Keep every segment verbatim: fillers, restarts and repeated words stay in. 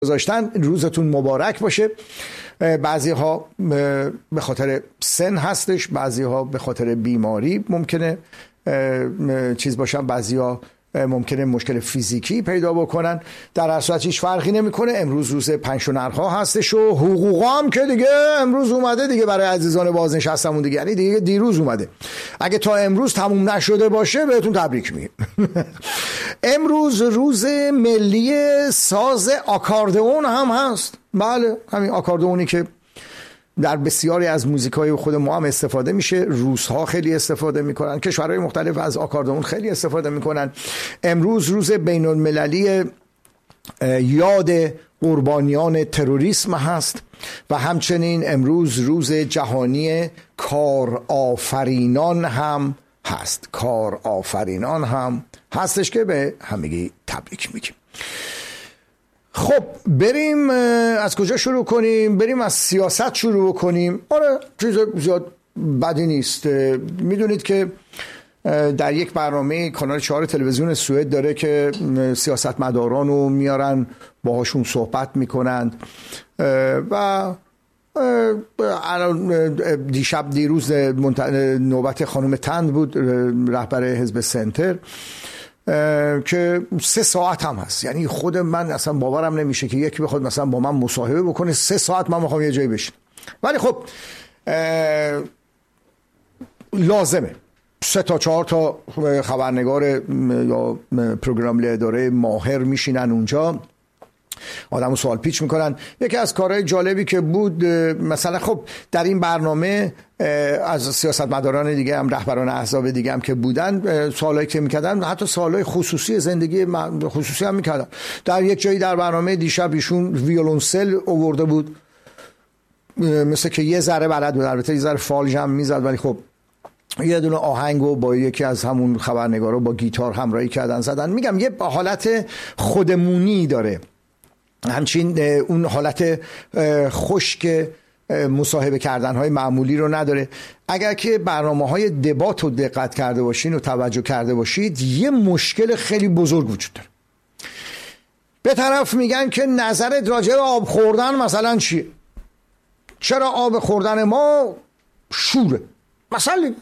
گذاشتن. روزتون مبارک باشه. بعضی ها به خاطر سن هستش، بعضی ها به خاطر بیماری ممکنه چیز باشن، بعضی ها ممکنه مشکل فیزیکی پیدا بکنن. در هر صورت هیچ فرقی نمیکنه. امروز روز پنشنرها هستش و حقوقا هم که دیگه امروز اومده دیگه برای عزیزان بازنشستمون دیگه، یعنی دیگه دیروز اومده. اگه تا امروز تموم نشده باشه بهتون تبریک میگیم. امروز روز ملی ساز آکاردئون هم هست. بله، همین آکاردئونی که در بسیاری از موزیکای خود ما هم استفاده میشه. روس‌ها خیلی استفاده میکنن، کشورهای مختلف از آکاردئون خیلی استفاده میکنن. امروز روز بین المللی یاد قربانیان تروریسم هست و همچنین امروز روز جهانی کارآفرینان هم هست. کارآفرینان هم هستش که به همگی تبریک میگیم. خب بریم از کجا شروع کنیم؟ بریم از سیاست شروع کنیم. آره، چیز زیاد بدی نیست. میدونید که در یک برنامه کانال چهار تلویزیون سوئد داره که سیاستمداران رو میارن باهاشون صحبت میکنند و دیشب دیروز نوبت خانم تند بود، رهبر حزب سنتر، که سه ساعت هم هست. یعنی خود من اصلا باورم نمیشه که یکی بخواد مثلا با من مصاحبه بکنه سه ساعت من میخوام یه جایی بشینم. ولی خب لازمه سه تا چهار تا خبرنگار یا پروگرام اداره ماهر میشینن اونجا، آدمو سوال پیچ میکنن. یکی از کارهای جالبی که بود مثلا خب در این برنامه از سیاستمداران دیگه هم، رهبران احزاب دیگه هم که بودن، سوالایی که میکردن حتی سوالای خصوصی زندگی خصوصی هم میکردن. در یک جایی در برنامه دیشب ایشون ویولونسل آورده بود، مثل که یه ذره بلد بود، البته یه ذره فالج هم میزد، ولی خب یه دونه آهنگو با یکی از همون خبرنگارا با گیتار همراهی کردن زدن. میگم یه حالت خودمونی داره، همچین اون حالت خشک مصاحبه کردن های معمولی رو نداره. اگر که برنامه های دبات رو دقت کرده باشین و توجه کرده باشید، یه مشکل خیلی بزرگ وجود داره. به طرف میگن که نظرت راجع به آب خوردن مثلا چیه؟ چرا آب خوردن ما شوره؟ مثلا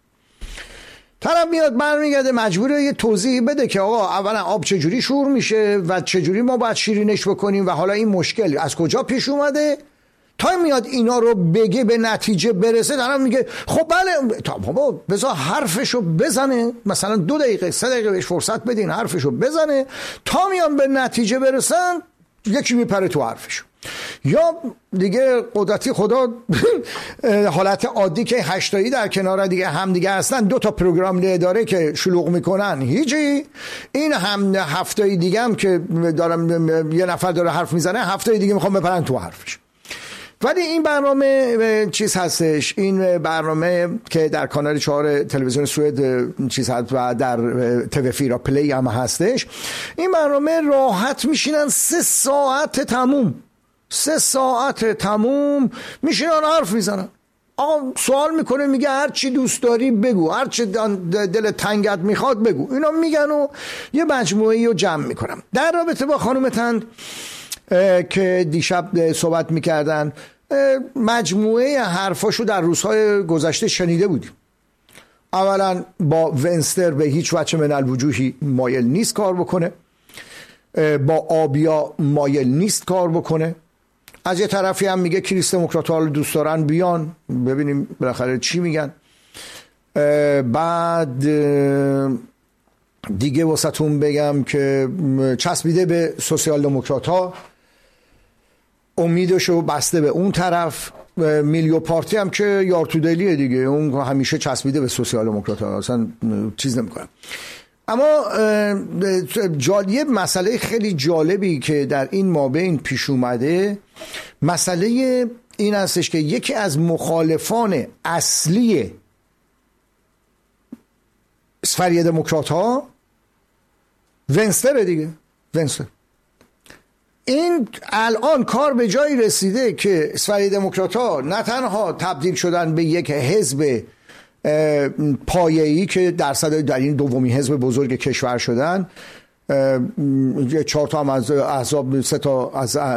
طرف میاد برمیگرده مجبوره یه توضیح بده که آقا اولا آب چجوری شور میشه و چجوری ما باید شیرینش بکنیم و حالا این مشکل از کجا پیش اومده. تا میاد اینا رو بگه به نتیجه برسه، طرف میگه خب بله تا بابا بذار حرفشو بزنه، مثلا دو دقیقه سه دقیقه بهش فرصت بدین حرفشو بزنه. تا میان به نتیجه برسن یکی میپره تو حرفشو. یا دیگه قدرتی خدا حالت عادی که هشتایی در کنار دیگه هم دیگه هستن، دو تا پروگرام اداره که شلوغ میکنن هیچی، این هم هفتایی دیگه هم که دارم یه نفر داره حرف میزنه، هفتایی دیگه میخوام بپرن تو حرفش. ولی این برنامه چیز هستش، این برنامه که در کانال چهار تلویزیون سوئد چیز هست و در توفیرا پلی هم هستش، این برنامه راحت میشینن سه ساعت تموم سه ساعت تموم میشینن حرف میزنن. آقا سوال میکنه، میگه هر چی دوست داری بگو، هر چی دل تنگت میخواد بگو. اینا میگن و یه مجموعه‌ای رو جمع میکنم. در رابطه با خانم تند که دیشب صحبت میکردن، مجموعه حرفاشو در روزهای گذشته شنیده بودیم. اولا با ونستر به هیچ وجه من الوجوهی مایل نیست کار بکنه، با آبیا مایل نیست کار بکنه. از یه طرفی هم میگه کریس دموکرات‌ها رو دوست دارن بیان ببینیم بالاخره چی میگن. بعد دیگه واسهتون بگم که چسبیده به سوسیال دموکرات‌ها، امیدشو بسته به اون طرف. میلیو پارتی هم که یارتودلیه دیگه، اون همیشه چسبیده به سوسیال دموکرات‌ها، اصلا چیز نمی‌کنه. اما جالب مسئله خیلی جالبی که در این مابین پیش اومده، مسئله این هستش که یکی از مخالفان اصلی اسفری دموکرات ها ونستر دیگه. ونستر این الان کار به جایی رسیده که اسفری دموکرات ها نه تنها تبدیل شدن به یک حزب پایه‌ای که درصد در این دومین حزب بزرگ کشور شدن، چهار تا هم از احزاب، سه تا از